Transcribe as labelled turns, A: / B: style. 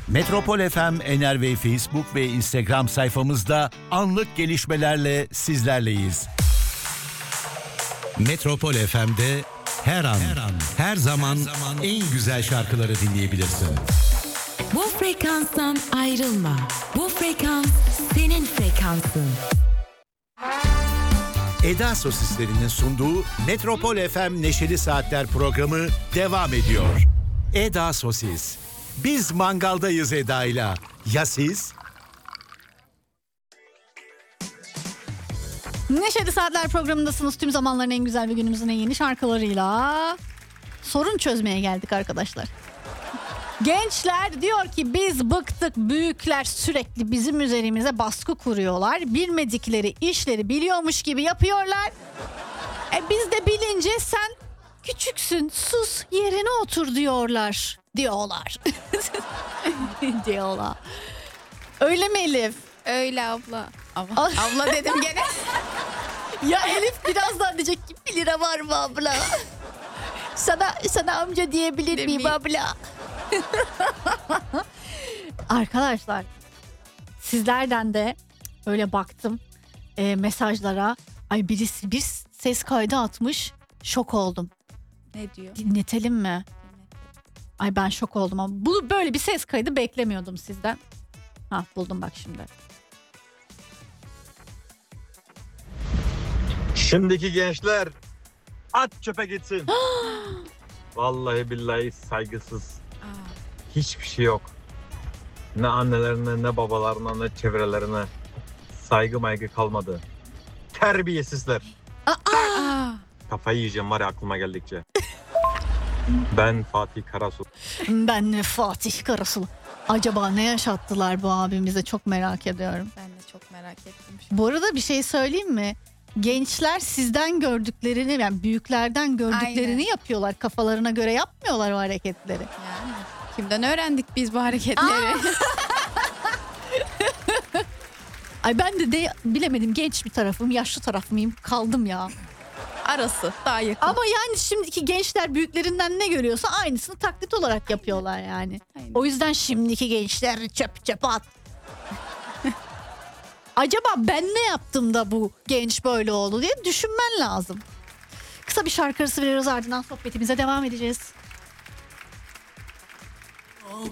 A: Metropol FM NRV Facebook ve Instagram sayfamızda anlık gelişmelerle sizlerleyiz. Metropol FM'de her an, her zaman en güzel şarkıları dinleyebilirsin.
B: Bu frekanstan ayrılma. Bu frekans senin frekansın.
A: Eda Sosislerinin sunduğu Metropol FM Neşeli Saatler programı devam ediyor. Eda Sosis. Biz mangaldayız Eda'yla. Ya siz?
C: Neşeli Saatler programındasınız. Tüm zamanların en güzel ve günümüzün en yeni şarkılarıyla sorun çözmeye geldik arkadaşlar. Gençler diyor ki biz bıktık, büyükler sürekli bizim üzerimize baskı kuruyorlar. Bilmedikleri işleri biliyormuş gibi yapıyorlar. Biz de bilince sen küçüksün, sus yerine otur diyorlar. Diyorlar. Öyle mi Elif?
D: Öyle abla. Abla dedim gene.
C: Ya Elif birazdan diyecek ki 1 lira var mı abla? Sana amca diyebilir miyim abla? Arkadaşlar sizlerden de öyle baktım mesajlara. Ay birisi bir ses kaydı atmış. Şok oldum.
D: Ne diyor?
C: Dinletelim mi? Ay ben şok oldum ama bu böyle bir ses kaydı beklemiyordum sizden. Buldum bak şimdi.
E: Şimdiki gençler at çöpe gitsin. Vallahi billahi saygısız. Hiçbir şey yok. Ne annelerine, ne babalarına, ne çevrelerine saygı maygı kalmadı. Terbiyesizler. Kafayı yiyeceğim var ya aklıma geldikçe. Ben Fatih Karasu.
C: Ben de Fatih Karasu. Acaba ne yaşattılar bu abimize, çok merak ediyorum.
D: Ben de çok merak ettim.
C: Bu arada bir şey söyleyeyim mi? Gençler sizden gördüklerini, yani büyüklerden gördüklerini
D: Aynen.
C: yapıyorlar. Kafalarına göre yapmıyorlar o hareketleri.
D: Yani kimden öğrendik biz bu hareketleri?
C: Ay ben de bilemedim, genç bir tarafım, yaşlı taraf mıyım, kaldım ya.
D: Arası daha yakın.
C: Ama yani şimdiki gençler büyüklerinden ne görüyorsa aynısını taklit olarak yapıyorlar yani.
D: Aynen.
C: O yüzden şimdiki gençler çöp at. Acaba ben ne yaptım da bu genç böyle oldu diye düşünmen lazım. Kısa bir şarkı arası veriyoruz, ardından sohbetimize devam edeceğiz.